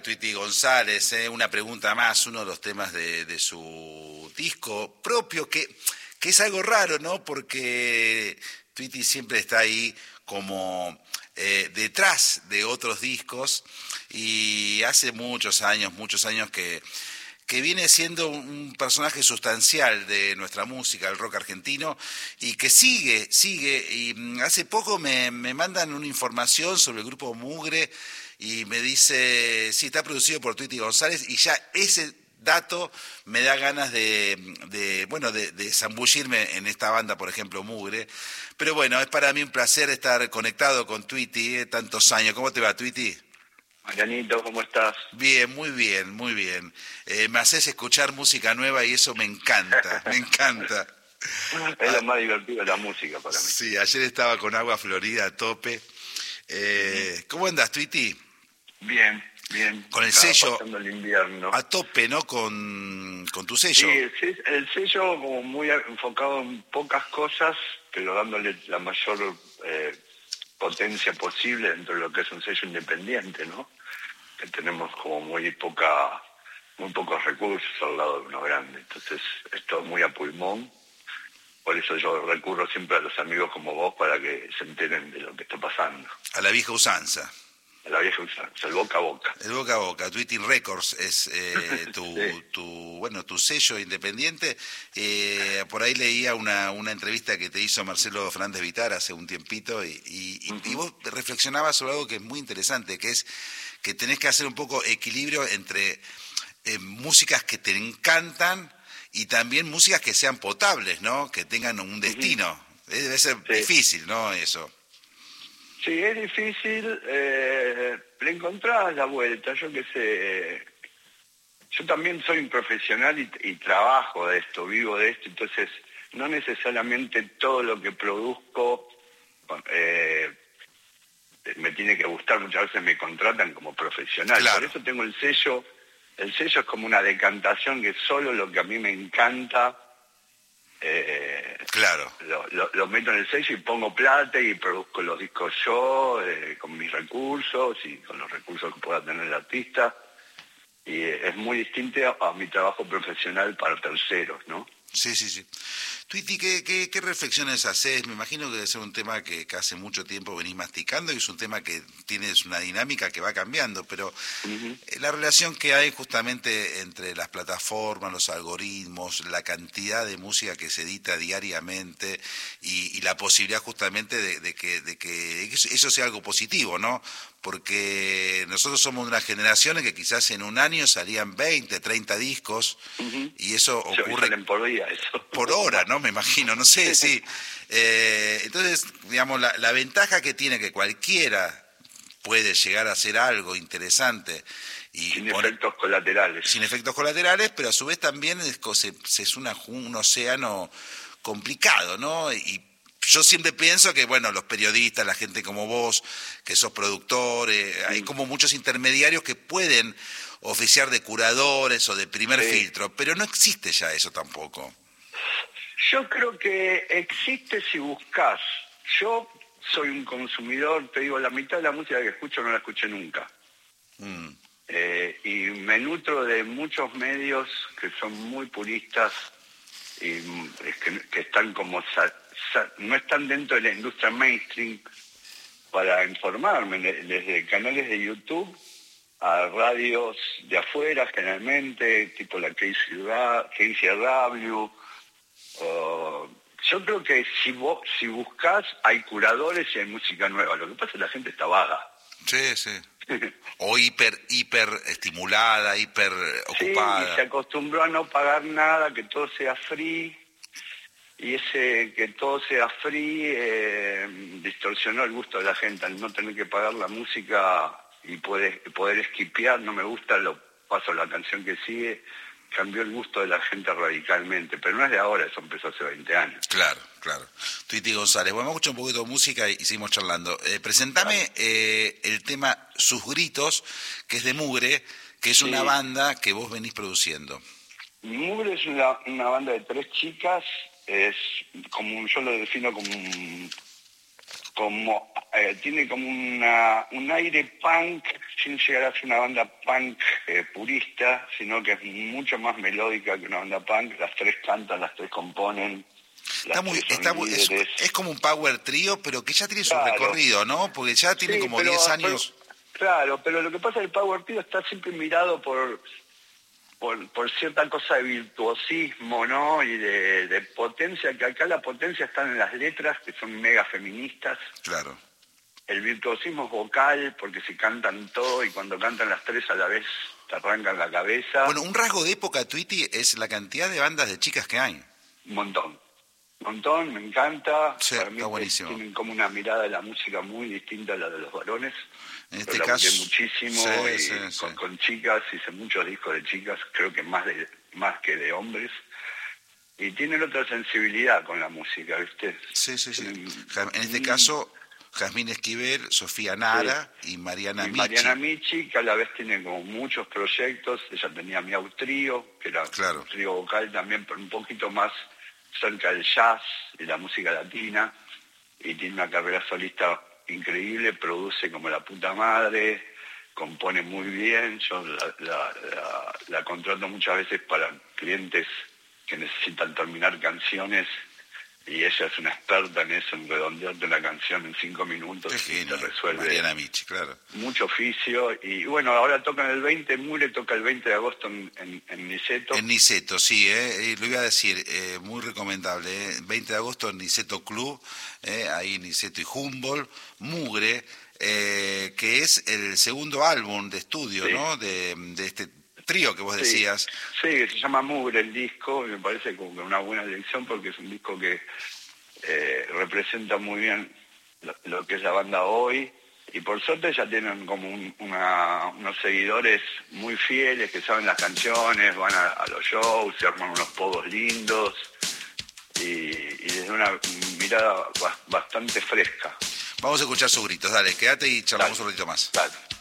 Tweety González, una pregunta más, uno de los temas de su disco propio, que es algo raro, ¿no? Porque Tweety siempre está ahí como detrás de otros discos y hace muchos años que viene siendo un personaje sustancial de nuestra música, el rock argentino, y que sigue, y hace poco me mandan una información sobre el grupo Mugre, y me dice, sí, está producido por Tweety González, y ya ese dato me da ganas de zambullirme en esta banda, por ejemplo, Mugre. Pero bueno, es para mí un placer estar conectado con Tweety, tantos años. ¿Cómo te va, Tweety? Marianito, ¿cómo estás? Bien, muy bien, muy bien. Me haces escuchar música nueva y eso me encanta, me encanta. Es lo más divertido de la música para mí. Sí, ayer estaba con Agua Florida a tope. ¿Cómo andas, Tweety? Bien. Con el sello pasando el invierno. a tope, ¿no? Con tu sello. Sí, el sello como muy enfocado en pocas cosas, pero dándole la mayor potencia posible dentro de lo que es un sello independiente, ¿no? Que tenemos como muy pocos recursos al lado de uno grande. Entonces, esto es muy a pulmón. Por eso yo recurro siempre a los amigos como vos para que se enteren de lo que está pasando. A la vieja usanza. A la vieja usanza, el boca a boca. El boca a boca. Tweety Records es Sí. tu sello independiente. Por ahí leía una entrevista que te hizo Marcelo Fernández Vitar hace un tiempito y vos reflexionabas sobre algo que es muy interesante, que es que tenés que hacer un poco equilibrio entre músicas que te encantan y también músicas que sean potables, ¿no? Que tengan un destino. Debe ser difícil, ¿no? Eso. Sí, es difícil, le encontrás la vuelta, yo qué sé. Yo también soy un profesional y trabajo de esto, vivo de esto, entonces no necesariamente todo lo que produzco me tiene que gustar, muchas veces me contratan como profesional. Claro. Por eso tengo el sello es como una decantación que solo lo que a mí me encanta, Claro. lo meto en el sello y pongo plata y produzco los discos yo, con mis recursos y con los recursos que pueda tener el artista. Y es muy distinto a mi trabajo profesional para terceros, ¿no? Sí. Tweety, ¿qué reflexiones haces? Me imagino que debe ser un tema que hace mucho tiempo venís masticando y es un tema que tienes una dinámica que va cambiando, pero la relación que hay justamente entre las plataformas, los algoritmos, la cantidad de música que se edita diariamente y la posibilidad justamente de que eso sea algo positivo, ¿no? Porque nosotros somos una generación en que quizás en un año salían 20, 30 discos y eso ocurre Salen por día eso. por hora, ¿no? Me imagino, no sé, sí. Entonces, digamos, la ventaja que tiene que cualquiera puede llegar a hacer algo interesante y sin efectos colaterales. Sin efectos colaterales, pero a su vez también es un océano complicado, ¿no? Y yo siempre pienso que, bueno, los periodistas, la gente como vos, que sos productor, hay como muchos intermediarios que pueden oficiar de curadores o de primer filtro, pero no existe ya eso tampoco. Yo creo que existe si buscas. Yo soy un consumidor, te digo, la mitad de la música que escucho no la escuché nunca. Y me nutro de muchos medios que son muy puristas y que están como no están dentro de la industria mainstream para informarme, desde canales de YouTube a radios de afuera generalmente, tipo la KCRW. Yo creo que si buscas hay curadores y hay música nueva. Lo que pasa es que la gente está vaga. Sí. O hiper estimulada, hiper ocupada. Sí, y se acostumbró a no pagar nada, que todo sea free. Y ese que todo sea free distorsionó el gusto de la gente. Al no tener que pagar la música y poder esquipear, no me gusta, lo paso a la canción que sigue, cambió el gusto de la gente radicalmente. Pero no es de ahora, eso empezó hace 20 años. Claro. Tweety González, bueno, vamos a escuchar un poquito de música y seguimos charlando. Presentame el tema Sus Gritos, que es de Mugre, que es una banda que vos venís produciendo. Mugre es una banda de 3 chicas, es como yo lo defino como como tiene como un aire punk, sin llegar a ser una banda punk purista, sino que es mucho más melódica que una banda punk. Las tres cantan, las tres componen. Es como un power trío, pero que ya tiene su Claro. recorrido, ¿no? Porque ya tiene como 10 años. Claro, pero lo que pasa es que el power trio está siempre mirado por cierta cosa de virtuosismo, ¿no? Y de potencia, que acá la potencia está en las letras, que son mega feministas. Claro. El virtuosismo es vocal, porque se cantan todo y cuando cantan las tres a la vez te arrancan la cabeza. Bueno, un rasgo de época, Tweety, es la cantidad de bandas de chicas que hay. Un montón, me encanta. Sí, para mí está buenísimo. Tienen como una mirada de la música muy distinta a la de los varones. En este Lo caso, muchísimo con chicas, hice muchos discos de chicas, creo que más que de hombres. Y tienen otra sensibilidad con la música, ¿viste? Sí. En este caso, Jazmín Esquivel, Sofía Nara y Mariana Michi. Mariana Michi, que a la vez tiene como muchos proyectos. Ella tenía Miau Trío, que era un trío vocal también, pero un poquito más cerca del jazz y la música latina. Y tiene una carrera solista increíble, produce como la puta madre, compone muy bien. Yo la contrato muchas veces para clientes que necesitan terminar canciones y ella es una experta en eso, en redondearte una canción en 5 minutos. Qué y te resuelve. Mariana Michi, claro. Mucho oficio. Y bueno, ahora tocan el 20, Mure toca el 20 de agosto en Niceto. En Niceto, sí, lo iba a decir, muy recomendable. 20 de agosto en Niceto Club, ahí Niceto y Humboldt, Mugre, que es el segundo álbum de estudio, sí, ¿no? De este trío que vos decías. Sí, que se llama Mugre el disco, y me parece como una buena elección porque es un disco que representa muy bien lo que es la banda hoy. Y por suerte ya tienen como unos seguidores muy fieles que saben las canciones, van a los shows, se arman unos pogos lindos y desde una mirada bastante fresca. Vamos a escuchar sus gritos, dale, quédate y charlamos un ratito más. Dale.